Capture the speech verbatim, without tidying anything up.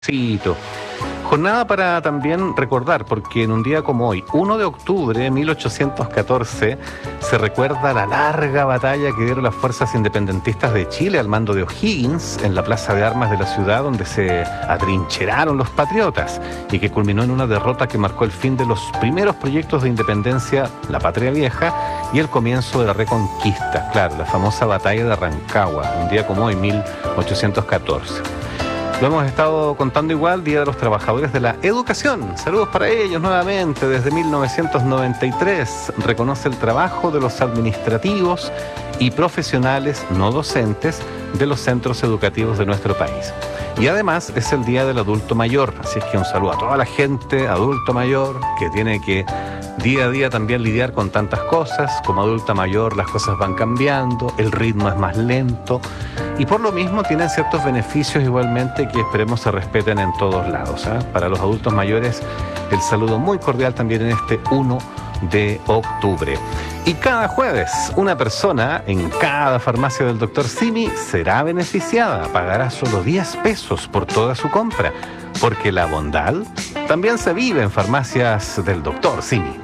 Cito. Jornada para también recordar, porque en un día como hoy, uno de octubre de mil ochocientos catorce, se recuerda la larga batalla que dieron las fuerzas independentistas de Chile al mando de O'Higgins en la plaza de armas de la ciudad, donde se atrincheraron los patriotas y que culminó en una derrota que marcó el fin de los primeros proyectos de independencia, la Patria Vieja, y el comienzo de la Reconquista. Claro, la famosa batalla de Rancagua, un día como hoy, mil ochocientos catorce. Lo hemos estado contando igual, Día de los Trabajadores de la Educación. Saludos para ellos nuevamente. Desde mil novecientos noventa y tres reconoce el trabajo de los administrativos y profesionales no docentes de los centros educativos de nuestro país. Y además es el Día del Adulto Mayor, así es que un saludo a toda la gente adulto mayor que tiene que día a día también lidiar con tantas cosas. Como adulta mayor las cosas van cambiando, el ritmo es más lento y por lo mismo tienen ciertos beneficios igualmente que esperemos se respeten en todos lados, ¿eh? Para los adultos mayores el saludo muy cordial también en este uno de octubre. Y cada jueves una persona en cada farmacia del doctor Simi será beneficiada, pagará solo diez pesos por toda su compra, porque la bondad también se vive en farmacias del doctor Simi.